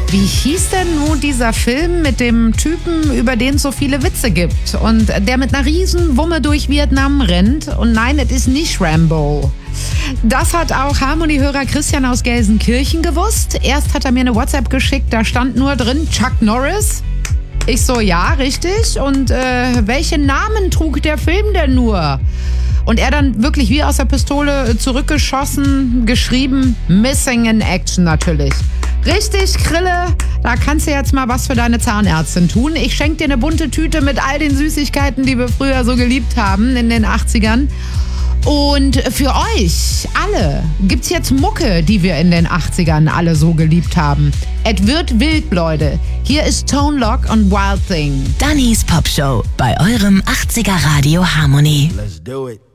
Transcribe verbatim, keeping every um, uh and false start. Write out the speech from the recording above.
Wie hieß denn nun dieser Film mit dem Typen, über den es so viele Witze gibt und der mit einer riesen Wumme durch Vietnam rennt? Und nein, es ist nicht Rambo. Das hat auch Harmony-Hörer Christian aus Gelsenkirchen gewusst. Erst hat er mir eine WhatsApp geschickt, da stand nur drin Chuck Norris. Ich so, ja, richtig. Und äh, welchen Namen trug der Film denn nur? Und er dann wirklich wie aus der Pistole zurückgeschossen, geschrieben, Missing in Action natürlich. Richtig, Krille, da kannst du jetzt mal was für deine Zahnärztin tun. Ich schenke dir eine bunte Tüte mit all den Süßigkeiten, die wir früher so geliebt haben in den achtzigern. Und für euch alle gibt's jetzt Mucke, die wir in den achtzigern alle so geliebt haben. Es wird wild, Leute. Hier ist Tone Loc und Wild Thing. Dannys Popshow bei eurem achtziger Radio Harmony. Let's do it.